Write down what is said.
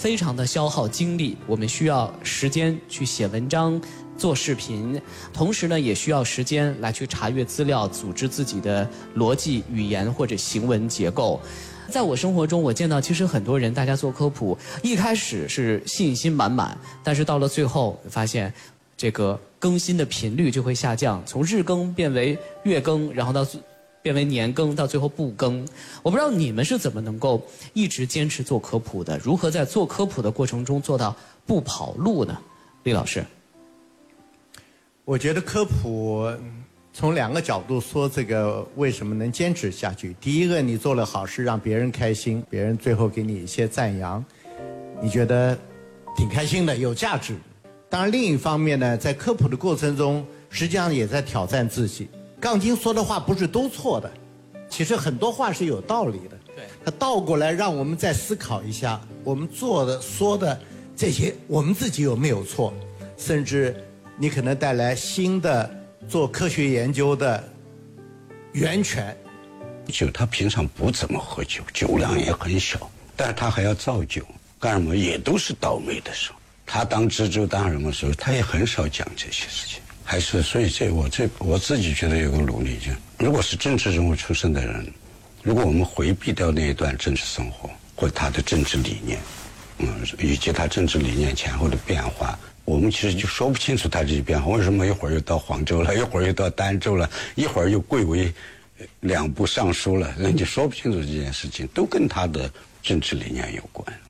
非常的消耗精力，我们需要时间去写文章、做视频，同时呢，也需要时间来去查阅资料，组织自己的逻辑、语言或者行文结构。在我生活中，我见到其实很多人，大家做科普，一开始是信心满满，但是到了最后，发现这个更新的频率就会下降，从日更变为月更，然后变为年更，到最后不更。我不知道你们是怎么能够一直坚持做科普的，如何在做科普的过程中做到不跑路呢？李老师， 我觉得科普从2个角度说，这个为什么能坚持下去。第一个，你做了好事让别人开心，别人最后给你一些赞扬，你觉得挺开心的，有价值。当然另一方面呢，在科普的过程中，实际上也在挑战自己。杠精说的话不是都错的，其实很多话是有道理的。 对， 它倒过来让我们再思考一下，我们做的说的这些，我们自己有没有错，甚至你可能带来新的做科学研究的源泉。 就他平常不怎么喝酒，酒量也很小，但是他还要造酒，干什么也都是倒霉的时候。他当知州当什么时候，他也很少讲这些事情。还是所以我自己觉得有个努力，就如果是政治人物出身的人，如果我们回避掉那一段政治生活或者他的政治理念，以及他政治理念前后的变化，我们其实就说不清楚他这些变化。为什么一会儿又到黄州了，一会儿又到儋州了，一会儿又贵为2部尚书了，人家说不清楚这件事情，都跟他的政治理念有关。